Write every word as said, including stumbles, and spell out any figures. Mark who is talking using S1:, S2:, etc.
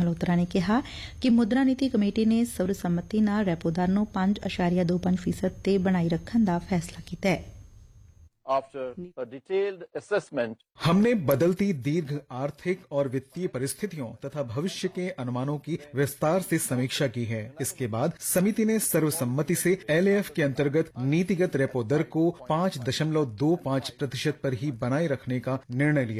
S1: ਮਲਹੋਤਰਾ ਨੇ ਕਿਹਾ ਕਿ ਮੁਦਰਾ ਨੀਤੀ ਕਮੇਟੀ ਨੇ ਸਰਵਸੰਮਤੀ ਨਾਲ ਰੈਪੋ ਦਰ ਨੂੰ ਪੰਜ ਅਸ਼ਾਰੀਆ ਦੋ ਪੰਜ ਫੀਸਦ ਤੇ ਬਣਾਈ ਰੱਖਣ ਦਾ ਫੈਸਲਾ ਕੀਤਾ ਹੈ।
S2: After a detailed assessment,
S3: हमने बदलती दीर्घ आर्थिक और वित्तीय परिस्थितियों तथा भविष्य के अनुमानों की विस्तार से समीक्षा की है। इसके बाद समिति ने सर्वसम्मति से एलएएफ के अंतर्गत नीतिगत रेपो दर को पांच दशमलव दो पांच प्रतिशत पर ही बनाए रखने का निर्णय लिया।